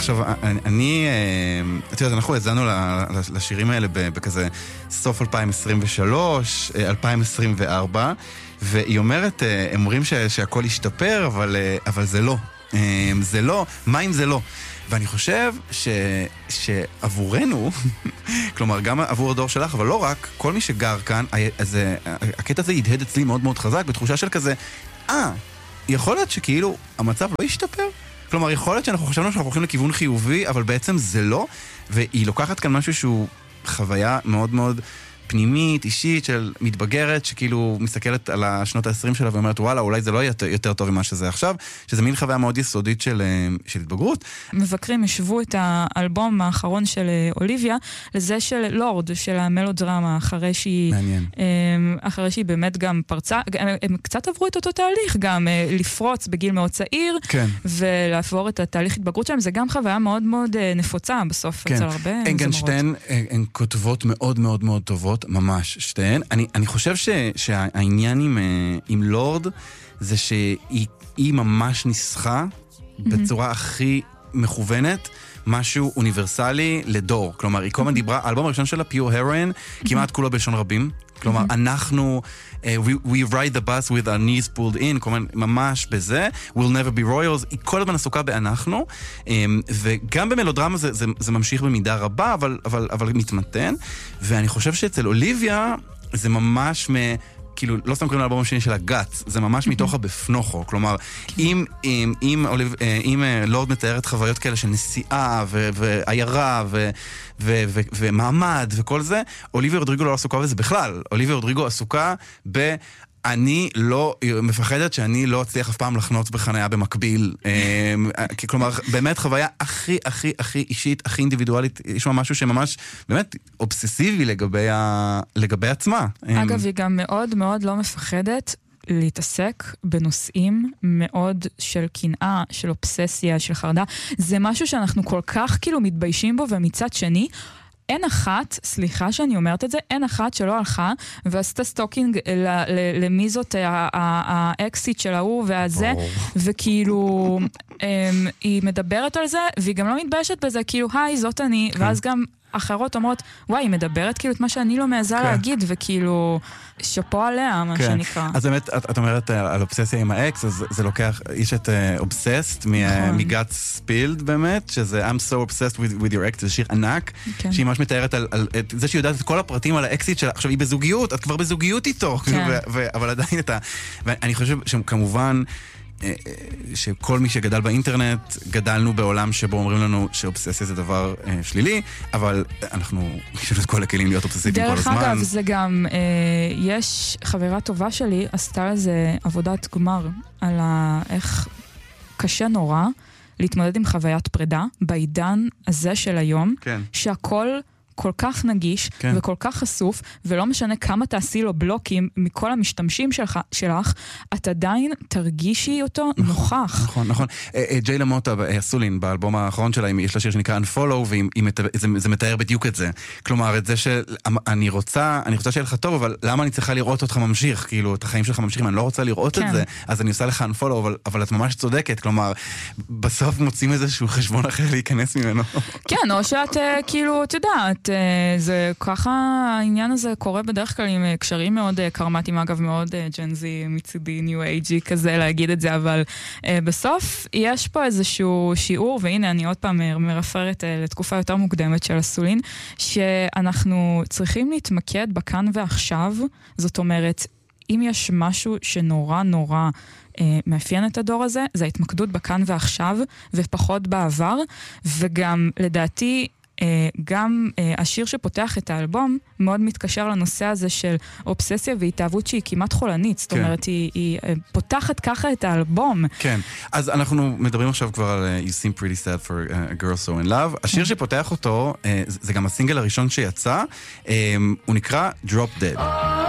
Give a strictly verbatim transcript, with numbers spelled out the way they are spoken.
עכשיו, אני, אתה יודע, אנחנו הזנו לשירים האלה בכזה סוף אלפיים עשרים ושלוש, אלפיים עשרים וארבע, והיא אומרת, הם אומרים שהכל ישתפר, אבל, אבל זה לא. זה לא, מה אם זה לא? ואני חושב ש, שעבורנו, כלומר גם עבור הדור שלך, אבל לא רק, כל מי שגר כאן, אז הקטע הזה ידהד אצלי מאוד מאוד חזק, בתחושה של כזה, אה, יכול להיות שכאילו המצב לא ישתפר? כלומר, יכול להיות שאנחנו חשבנו שאנחנו הולכים לכיוון חיובי, אבל בעצם זה לא, והיא לוקחת כאן משהו שהוא חוויה מאוד מאוד פנימית, אישית, של מתבגרת, שכאילו מסתכלת על השנות ה-עשרים שלה ואומרת, וואלה, אולי זה לא יהיה יותר טוב ממה שזה עכשיו, שזה מין חוויה מאוד יסודית של, של התבגרות. מבקרים השוו את האלבום האחרון של אוליביה, לזה של לורד, של המלודרמה, אחרי שהיא, מעניין. אחרי שהיא באמת גם פרצה, הם קצת עברו את אותו תהליך, גם לפרוץ בגיל מאוד צעיר, כן. ולעבור את התהליך התבגרות שלהם, זה גם חוויה מאוד מאוד נפוצה בסוף, כן. אצל הרבה הן גם שתיהן, הן כותבות מאוד מאוד מאוד טובות, ממש, שתיהן. אני, אני חושב ש, שהעניין עם, עם לורד זה שהיא ממש ניסחה mm-hmm. בצורה הכי מכוונת משהו אוניברסלי לדור. כלומר, היא כל הזמן דיברה, האלבום הראשון שלה, Pure Heroin, mm-hmm. כמעט כולו בלשון רבים. כלומר, mm-hmm. אנחנו, uh, we, we ride the bus with our knees pulled in, כלומר, ממש בזה, we'll never be royals, היא כל הזמן עסוקה באנחנו, um, וגם במלודרמה זה, זה, זה ממשיך במידה רבה, אבל, אבל, אבל מתמתן, ואני חושב שאצל אוליביה, זה ממש מ... כאילו, לא סתם קוראים לאלבום השני של הגאץ, זה ממש מתוך הבפנוכו, כלומר, אם, אם, אם, אם לורד מתארת חוויות כאלה של נסיעה ועיירה ומעמד וכל זה, אוליביה רודריגו לא עסוקה בזה בכלל. אוליביה רודריגו עסוקה ב... אני לא מפחדת שאני לא אצליח אף פעם לחנות בחניה במקביל. כלומר, באמת חוויה הכי, הכי, הכי אישית, הכי אינדיבידואלית. יש לה משהו שממש, באמת, אובססיבי לגבי, ה... לגבי עצמה. אגב, היא גם מאוד מאוד לא מפחדת להתעסק בנושאים מאוד של קנאה, של אובססיה, של חרדה. זה משהו שאנחנו כל כך כאילו מתביישים בו, ומצד שני, אין אחת, סליחה שאני אומרת את זה, אין אחת שלא הלכה ועשתה סטוקינג למי זאת האקסיט של ההוא והזה, וכאילו היא מדברת על זה, והיא גם לא מתביישת בזה, כאילו, היי, זאת אני, ואז גם אחרות אומרות, וואי, היא מדברת כאילו את מה שאני לא מעזה להגיד, וכאילו, שפו עליה, מה שנקרא. אז באמת, את אומרת על אובססיה עם האקס, אז זה לוקח, יש את אובססט מגאט ספילד באמת, שזה I'm so obsessed with your ex, זה שיר ענק, שהיא ממש מתארת על זה שהיא יודעת את כל הפרטים על האקסית שלה, עכשיו היא בזוגיות, את כבר בזוגיות איתו, אבל עדיין אתה, ואני חושב שכמובן, שכל מי שגדל באינטרנט, גדלנו בעולם שבו אומרים לנו שאובססיה זה דבר אה, שלילי, אבל אנחנו יש לנו את כל הכלים להיות אובססיביים כל הזמן. דרך אגב, זה גם, אה, יש חברה טובה שלי, עשתה איזה עבודת גמר, על ה, איך קשה נורא להתמודד עם חוויית פרידה, בעידן הזה של היום, כן. שהכל כל כך נגיש כן. וכל כך חשוף, ולא משנה כמה תעשי לו בלוקים מכל המשתמשים שלך, שלך, את עדיין תרגישי אותו נכון, נוכח. נכון, נכון. ג'יילה מוטה, סולין, באלבום האחרון שלה, יש לה שיר שנקרא Unfollow, וזה מתאר בדיוק את זה. כלומר, את זה שאני רוצה, אני רוצה שיהיה לך טוב, אבל למה אני צריכה לראות אותך ממשיך? כאילו, את החיים שלך ממשיכים, אני לא רוצה לראות כן. את זה, אז אני עושה לך Unfollow, אבל, אבל את ממש צודקת. כלומר, בסוף מוצאים איזשהו חשבון אחר להיכנס ממנו. כן, או שאת, כאילו, את יודעת, זה ככה, העניין הזה קורה בדרך כלל עם קשרים מאוד קרמטיים, אגב מאוד ג'נזי מצידי, ניו אייג'י כזה להגיד את זה, אבל בסוף יש פה איזשהו שיעור, והנה אני עוד פעם מרפרת לתקופה יותר מוקדמת של הסולין, שאנחנו צריכים להתמקד בכאן ועכשיו, זאת אומרת, אם יש משהו שנורא נורא מאפיין את הדור הזה, זה ההתמקדות בכאן ועכשיו, ופחות בעבר, וגם לדעתי, גם השיר שפותח את האלבום מאוד מתקשר לנושא הזה של אובססיה והתאהבות שהיא כמעט חולנית, זאת אומרת, היא פותחת ככה את האלבום. כן, אז אנחנו מדברים עכשיו כבר על You Seem Pretty Sad for a Girl So in Love. השיר שפותח אותו, זה גם הסינגל הראשון שיצא, הוא נקרא Drop Dead.